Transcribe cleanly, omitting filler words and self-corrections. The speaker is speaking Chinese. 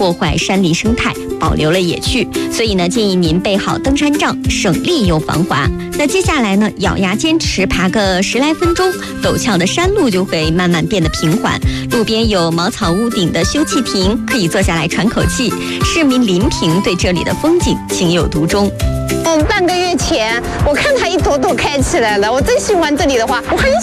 破坏山林生态，保留了野趣。所以呢，建议您备好登山杖，省力又防滑。那接下来呢，咬牙坚持爬个10来分钟，陡峭的山路就会慢慢变得平缓。路边有茅草屋顶的休憩亭，可以坐下来喘口气。市民林平对这里的风景情有独钟。 半个月前，我看它一朵朵开起来了，我真喜欢这里的花，我很